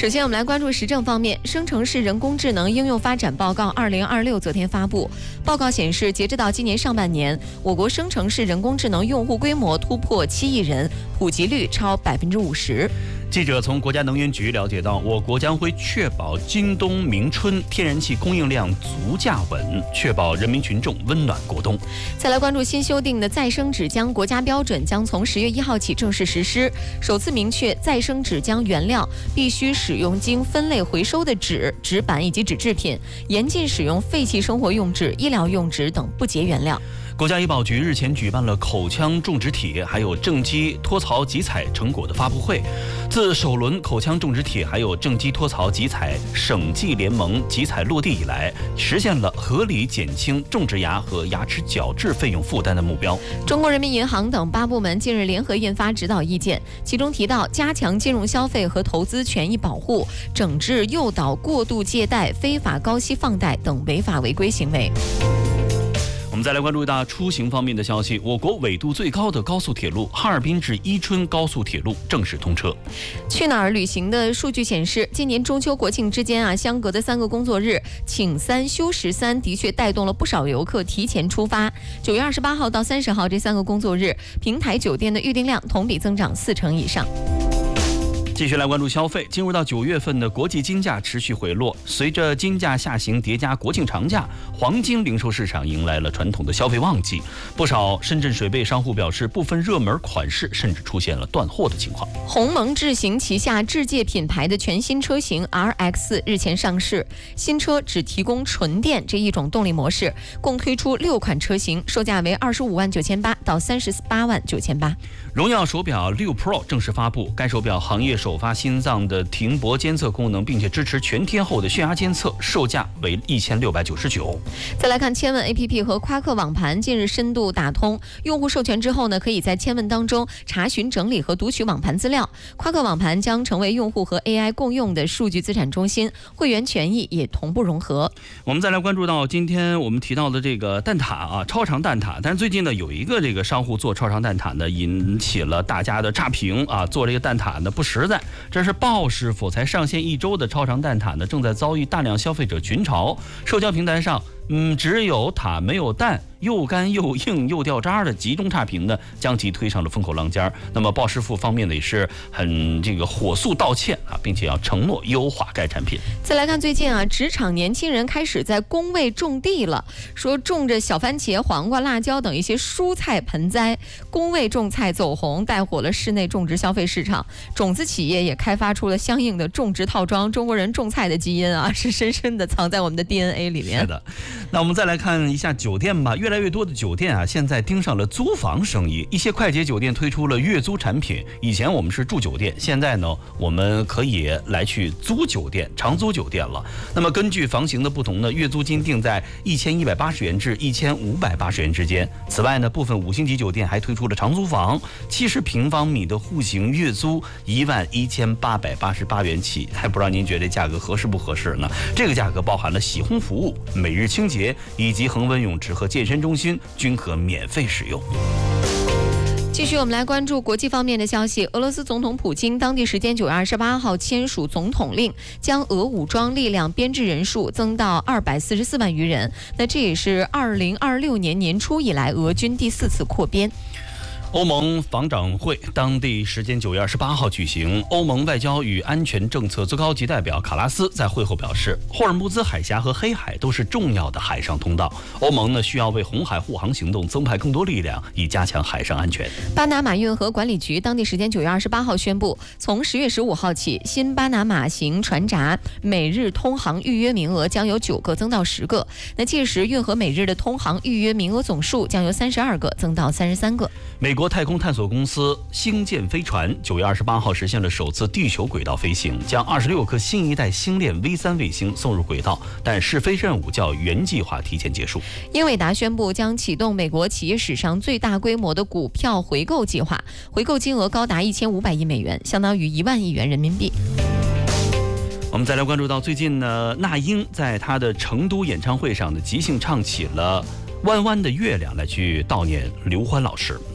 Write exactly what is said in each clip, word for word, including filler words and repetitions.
首先，我们来关注时政方面。生成式人工智能应用发展报告二零二六昨天发布，报告显示，截止到今年上半年，我国生成式人工智能用户规模突破七亿人，普及率超百分之五十。 记者从国家能源局了解到，我国将会确保今冬明春天然气供应量足价稳，确保人民群众温暖过冬。 再来关注新修订的再生纸浆国家标准将从十月一号起正式实施，首次明确再生纸浆原料必须使用经分类回收的纸、纸板以及纸制品，严禁使用废弃生活用纸、医疗用纸等不洁原料。 国家医保局日前举办了口腔种植体还有正畸脱槽集采成果的发布会。自首轮口腔种植体还有正畸脱槽集采省际联盟集采落地以来，实现了合理减轻种植牙和牙齿矫治费用负担的目标。 中国人民银行等八部门近日联合印发指导意见，其中提到加强金融消费和投资权益保护，整治诱导过度借贷、非法高息放贷等违法违规行为。 我们再来关注到出行方面的消息，我国纬度最高的高速铁路哈尔滨至伊春高速铁路正式通车。 去哪儿旅行的数据显示，今年中秋国庆之间啊，相隔的三个工作日，请三休十三，的确带动了不少游客提前出发。九月二十八号到三十号这三个工作日，平台酒店的预订量同比增长四成以上。 继续来关注消费，进入到九月份的国际金价持续回落，随着金价下行叠加国庆长假，黄金零售市场迎来了传统的消费旺季。不少深圳水贝商户表示，部分热门款式甚至出现了断货的情况。 鸿蒙智行旗下智界品牌的全新车型 R X 日前上市，新车只提供纯电这一种动力模式，共推出六款车型，售价为二十五万九千八到三十八万九千八。 荣耀手表六 Pro 正式发布，该手表行业首发心脏的停泊监测功能，并且支持全天候的血压监测，售价为一千六百九十九。 再来看千问 A P P 和夸克网盘近日深度打通，用户授权之后呢，可以在千问当中查询、整理和读取网盘资料。夸克网盘将成为用户和 A I 共用的数据资产中心，会员权益也同步融合。 我们再来关注到今天我们提到的这个蛋挞啊，超长蛋挞。但是最近呢，有一个这个商户做超长蛋挞呢，引起了大家的差评啊，做这个蛋挞呢不实在。这是鲍师傅才上线一周的超长蛋挞呢，正在遭遇大量消费者群嘲。社交平台上，嗯，只有塔没有蛋，又干又硬又掉渣的集中差评呢，将其推上了风口浪尖。那么鲍师傅方面呢，也是很这个火速道歉啊，并且要承诺优化该产品。 再来看最近啊，职场年轻人开始在工位种地了，说种着小番茄、黄瓜、辣椒等一些蔬菜盆栽，工位种菜走红，带火了室内种植消费市场。种子企业也开发出了相应的种植套装。中国人种菜的基因啊，是深深的藏在我们的 D N A 里面。 是的。那我们再来看一下酒店吧，越来越多的酒店啊，现在盯上了租房生意。一些快捷酒店推出了月租产品，以前我们是住酒店，现在呢，我们可以来去租酒店、长租酒店了。那么根据房型的不同呢，月租金定在一千一百八十元至一千五百八十元之间。此外呢，部分五星级酒店还推出了长租房，七十平方米的户型月租一万一千八百八十八元起。还不知道您觉得这价格合适不合适呢？这个价格包含了洗烘服务、每日清洁以及恒温泳池和健身中心均可免费使用。 继续，我们来关注国际方面的消息。俄罗斯总统普京当地时间九月二十八号签署总统令，将俄武装力量编制人数增到二百四十四万余人。那这也是二零二六年年初以来俄军第四次扩编。 欧盟防长会当地时间九月二十八号举行，欧盟外交与安全政策最高级代表卡拉斯在会后表示，霍尔木兹海峡和黑海都是重要的海上通道，欧盟呢需要为红海护航行动增派更多力量，以加强海上安全。 巴拿马运河管理局当地时间九月二十八号宣布，从十月十五号起，新巴拿马型船闸每日通航预约名额将由九个增到十个，那届时运河每日的通航预约名额总数将由三十二个增到三十三个。 美国太空探索公司星舰飞船九月二十八号实现了首次地球轨道飞行，将二十六颗新一代星链 V 三卫星送入轨道，但试飞任务较原计划提前结束。 英伟达宣布将启动美国企业史上最大规模的股票回购计划，回购金额高达一千五百亿美元，相当于一万亿元人民币。 我们再来关注到最近呢，那英在她的成都演唱会上的即兴唱起了《弯弯的月亮》，来去悼念刘欢老师。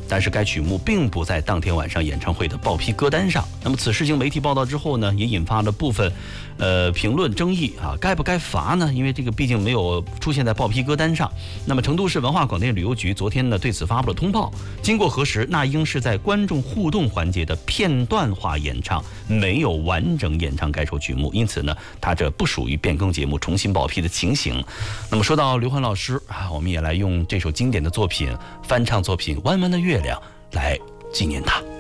但是该曲目并不在当天晚上演唱会的报批歌单上。那么此事经媒体报道之后呢，也引发了部分呃评论争议啊，该不该罚呢？因为这个毕竟没有出现在报批歌单上。那么成都市文化广电旅游局昨天呢对此发布了通报，经过核实，那英是在观众互动环节的片段化演唱，没有完整演唱该首曲目，因此呢，它这不属于变更节目重新报批的情形。那么说到刘欢老师啊，我们也来用这首经典的作品翻唱作品《弯弯的月亮》来纪念他。